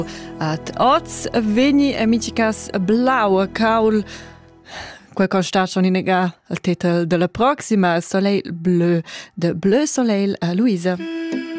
At oz vegni amicicas blau caul quel constat schon il titel della proxima Soleil bleu de Bleu Soleil a Luisa.